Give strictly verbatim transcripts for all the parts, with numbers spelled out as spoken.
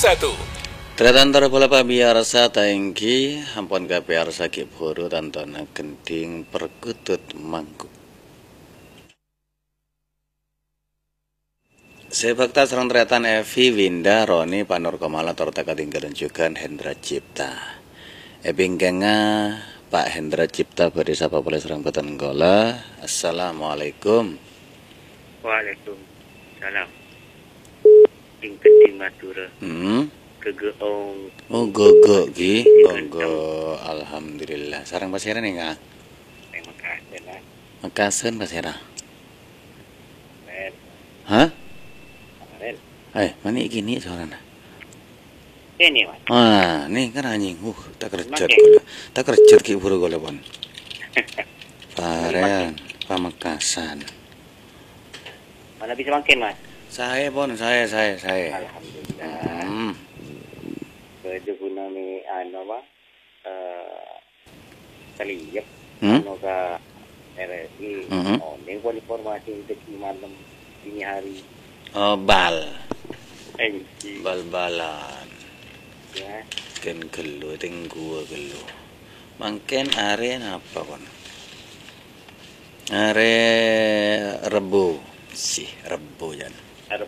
satu. Teratantar pula pabiarsa taengki hampon kapiarsa ki buru tantona kenting perkutut mangkuk. Sebakta serang teratan Evi Winda Roni Panur Komala Torta Katinggalan juga Hendra Cipta. Ebingkenga Pak Hendra Cipta beri sapa boleh serang Betenggola. Assalamualaikum. Waalaikumsalam. Ting keting Madura. Hmm. Kegeong. Oh gogo ki, gogo. Alhamdulillah. Sarang pasira nih kak. Terima kasih lah. Makasen pasira. Men. Hah? Men. Eh, mana gini suaranya? Ini mas. Ah, nih kan anjing. Uh, tak kerja gula. Tak kerja ki buru gula pon. Paren, Pamekasan. Mana bisa makin mas? Saya pon, saya, saya, saya. Alhamdulillah. Hmm. Kerja guna ni ano ba? Eh, Kaliyap. Hmm? Ano ka R S I. Mhm. Oh, ni pun informasi untuk malam ini hari. Oh, bal. Enci. Bal-balan. Ya. Ken gelu, ting gua gelu. Mangken are apa kon? Are Rebo. Sih, Rebo jan. Ada.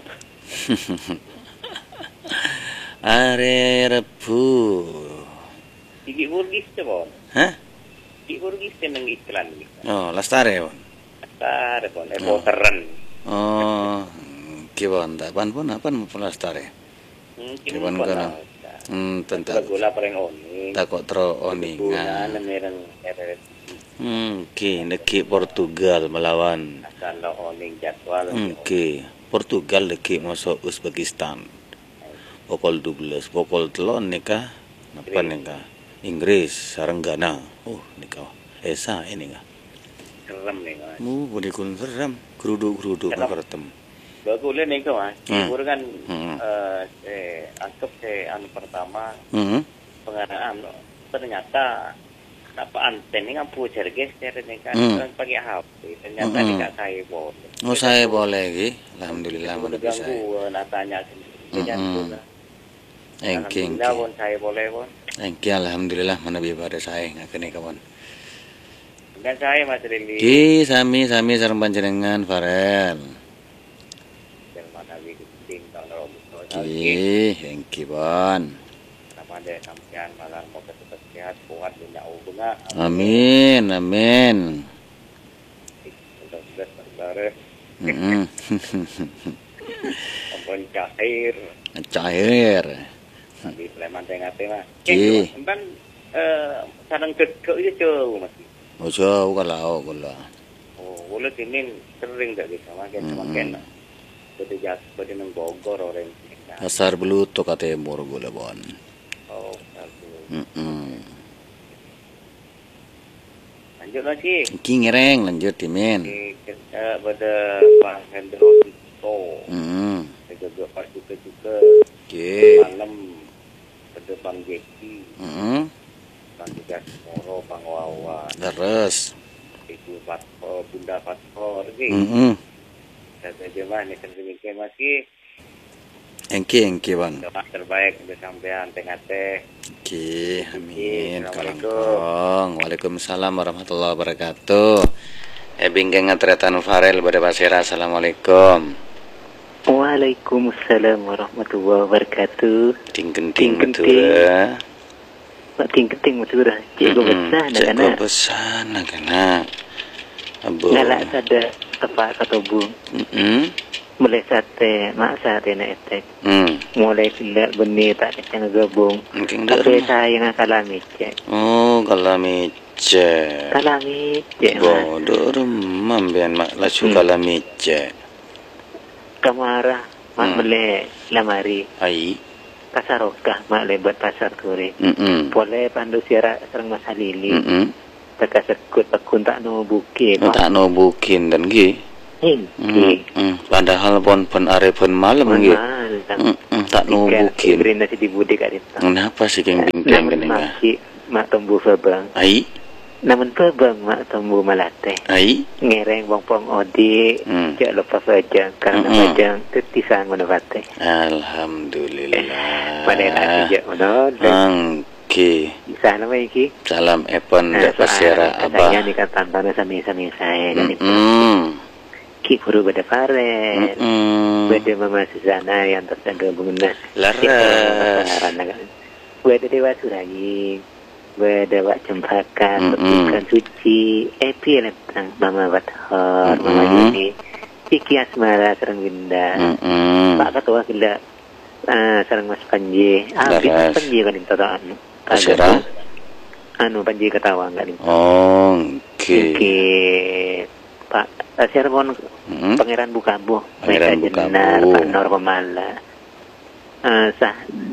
Are Rebu. Gigi burgis tu pun. Hah? Gigi burgis tu nang iklan ni. Oh, lastare pon. Ada pun. Ebo teran. Oh, kibon tak pan pun apa mau lastare? Hmm, Kibon kana. Hmm, tentang gula paling oni. takut tro oni Guna nga. mereng R S I. Hmm, ki neki Portugal melawan. Kalau oni jadwal. Hmm, ki Portugal neki masuk Uzbekistan. Pukul dua belas, pukul telon nikah. Apa nikah? Inggris, sarang Ghana. Oh, nikah. Esa ini kah? Serem ni kan. Mu boleh kun seram. Geruduk-geruduk nak bertem. Bagus ni kau ah. Hmm. Ibu kan Hmm. eh eh, anggap saya anu pertama Hmm. pengadaan ternyata apa anten ni kan pucer geser ni kan Hmm. orang pakai H P ternyata Hmm. tidak saya boleh. Oh, saya boleh ki. Alhamdulillah mana bisa. Ganggu nak tanya sendiri. Hmm. Engking. Alhamdulillah pun saya boleh pun. Engking alhamdulillah mana pada saya ngakene kawan. Dan saya Mas Rili. Ki sami sami sareng panjenengan Farel. Nabi Kuting tahun dua ribu dua puluh. Ki, engki bon. Nama dia sampean malam mau tetap sehat kuat dan jauh bunga. Amin, amin. Untuk sudah saudara. Heeh. Ampun cair. Cair. Di Sleman tengah tengah. Ki. Kan eh sarang kedek itu jauh Mas. Oh, jauh kalau kalau. Oh, boleh sini sering tak bisa makan makan. Bede jat bede nang Bogor orang. Asar belutuk kate mur gula bon. Oh, satu. Heeh. Lanjut lagi. Ki ngereng lanjut timin. Di eh pada Pak Hendro Tito. Heeh. Juga Pak juga juga. Ki. Malam pada Bang Jeki. Heeh. Bang Tiga Moro, Bang Wawa. Terus. Ibu Fatko, Bunda Fatko. Lagi. Heeh. Saya jemaah ni terima masih. Engki engki bon. Doa terbaik untuk sampean tengah teh. Ki, amin. Assalamualaikum. Kalangkong. Waalaikumsalam warahmatullahi wabarakatuh. Ebingkeng ngatretan Farel pada pasira. Assalamualaikum. Waalaikumsalam warahmatullahi wabarakatuh. Ting-kenting Madura. Pak ting-kenting Madura. Cikgu besar nak Cikgu anak. besar nak anak. Abu. Galak sada apa kata bu. Hmm. Mulai sate mak sate nak etek. Hmm. Mulai tidak benih tak kacang gabung. Mungkin Tapi dah. saya yang kalami cek. Oh, kalamice. Kalami cek. Bodoh remam bian mak lasu kalamice. Kamarah mak Hmm. boleh lamari. Ai. Pasar okah mak lebat pasar turi. Hmm. Boleh pandu siara serang masalili. Hmm. Teka sekut takun tak no bukit. Tak no bukin dan gi. Hmm. Hmm. Padahal pon pon are pon malam gi. Hmm. Tak no bukin. Beri nasi di budik kat dia. Kenapa sih keng bingkeng kene ga? Masih mak tumbuh fabang. Ai. namun pebang mak tumbuh malate. Ai. Ngereng bang pong odi, Hmm. jak lepas aja karena Mm-mm. aja tetisan mana bate. Alhamdulillah. Pada nak jak mana, Angki. di sana mah iki. Salam epon dak pasira Saya abah. ni kan tantana sami-sami saya kan itu. Mm. Ki guru beda pare, Mm. beda mama Susana yang terjaga bunga. Laras. Beda dewa suragi, beda wak cempaka, Mm-mm. betikan suci, epi lentang mama bathor, mama Mm-mm. Yuni, Iki Asmara serang Winda, Mm-mm. Pak Ketua kita ah serang Mas Panji, ah Mas Laras. Panji kan itu anu, Pasira? anu Panji ketawa kan itu. Oh, oke. Iki Pak uh, Cirebon Mm. Pangeran Bukabu, Pangeran Mereka Bukabu. Jenar, Pak Nur Pemala, uh, sah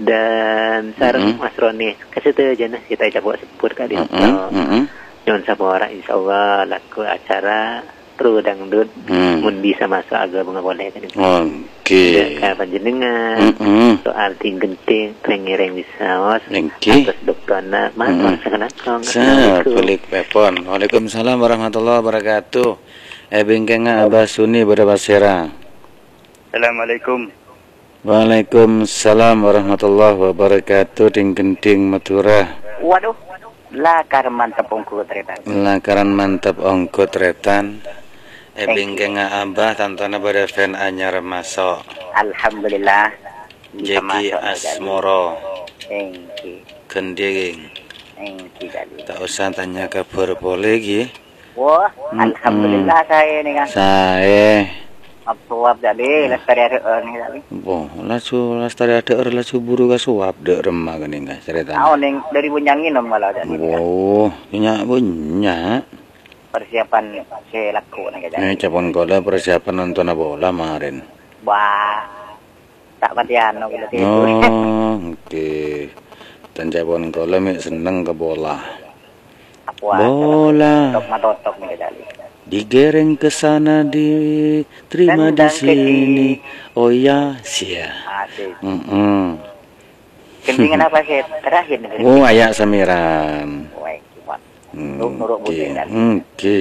dan sarang Mm-mm. Mas Roni, kasih aja nah kita coba sebut kali itu. Mm-mm. Mm-mm. Nyon sabora insya Allah laku acara tru dangdut, Mm. mun bisa masuk agak bunga boleh kan itu. Oke. Tidak panjenengan Mm-mm. soal ting genting reng-reng bisa os Oke. atas dokterna mas Mm-mm. sekalakong. Sa kulik pepon. Waalaikumsalam warahmatullahi wabarakatuh. Eh bingkenga Abah Suni pada Pasira. Assalamualaikum. Waalaikumsalam warahmatullahi wabarakatuh. Ding genting Madura. Waduh, lakar mantap ongku ternyata. Lakaran mantap ongko tretan. Eh bingkenga Abah tantana pada fan anyar masuk. Alhamdulillah. Jeki Asmoro Engki, Kending. engki tadi. Tak usah tanya kabar boleh gi. Wah, Mm-mm. alhamdulillah saya ini kan. Saya Absuap jadi lestari ada ni tadi. boh lasu lastari ada er lasu buru ka suap dek remah gini nggak cerita. Ah, neng dari bunyangin om malah jadi. Wow, punya punya. Persiapan saya laku nih Ini jadi. capon kola persiapan nonton bola kemarin. Wah, tak patian no bila itu. Oh, oke. Dan capon kola mi seneng ke bola. Apa? Bola Tok matotok nih jadi. digereng ke sana diterima di Tendang ke sini. Oh ya, sia. Asik. Mm-mm. Kendingan apa sih terakhir nih? Oh, ayak samiran. Wah, kibat. Nurut nurut Oke. butin dan. Oke.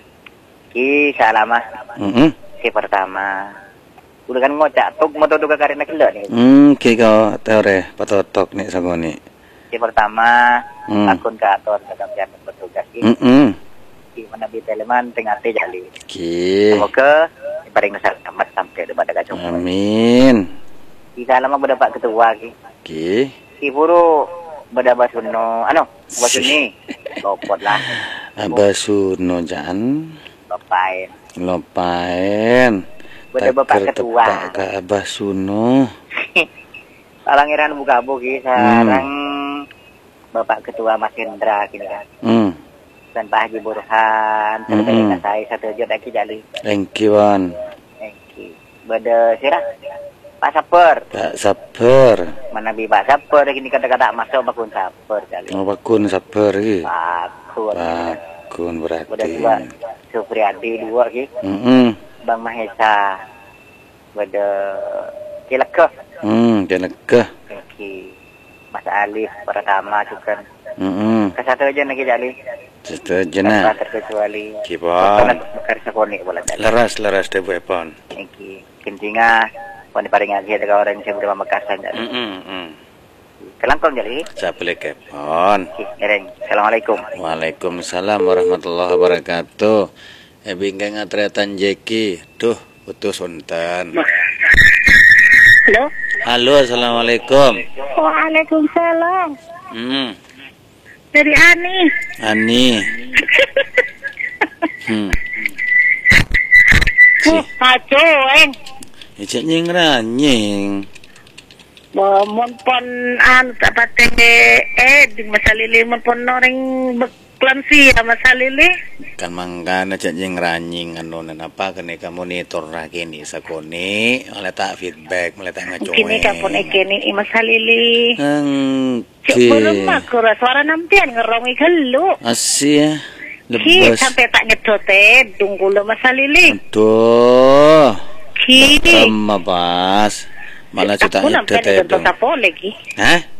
Ki salamah. Mm-mm. Si pertama. Udah kan ngocak tuk motor duga karena kelak nih. Hmm, ki kau teore patotok nih sagoni. Si pertama Hmm. akun ke atur dalam jalan bertugas ki. Mm-mm. Ki mana bi teleman tengah te jali. Ki. Semoga paling selamat sampai debat kacung. Amin. Ki salamah berdapat ketua ki. Ki. Ki buru berdapat suno. Anu, basuni. Lopot lah. Abah Suno jan Bapain. lopain. Beda bapak Taker ketua. tepak ke Abah Suno. Salangiran buka buki sarang Bapak Ketua Mas Hendra kini kan. Hmm. Dan Pak Haji Burhan serta Mm-mm. dengan saya satu jod lagi jali. Thank you, Wan. Engki. Beda sirah. Pak Saper. Tak sabar. Mana bi Pak Saper kini kata-kata masuk bakun Saper jali. Mau bakun sabar ki. Bakun. Bakun Beda berarti. dua Supriyadi dua ki. Hmm. Bang Mahesa. Beda Kilekeh. Hmm, jenegah. Engki. Mas Alif pertama juga. Hmm. Kesatu aja lagi jali. Setuju Tanpa nah. terkecuali. Kipon. Bekar sekonik bola jali. Leras leras deh Epon. Engki kencinga pon paring ngaji ada orang saya berapa Makassar jali. Hmm. Hmm. Kelangkong jali. Sabele Kepon. Ngereng. Assalamualaikum. Waalaikumsalam warahmatullahi wabarakatuh. Eh bingkai ngatretan Jeki. Duh, putus untan. Halo. Halo, assalamualaikum. Waalaikumsalam. Hmm. Dari Ani. Ani. Hmm. Uh, aco, eng. Icek nying ranying. Mon pon an apa tenge eh di masalili mon pon noreng beklan sih masalili. Kan mangkana cek nying ranying anu apa kene ka monitor ra kene sakone oleh tak feedback mulai tak ngacoe. Kini kapon ekeni i masalili. Cek Oke. belum makura suara nampian ngerongi gelu. Asyik Ki lebas. sampai tak ngedote dungkulo masalili. Aduh. Ki. Sama pas. Malah juta Aku nampian nyedot ya ngedote dong. apa lagi? Hah?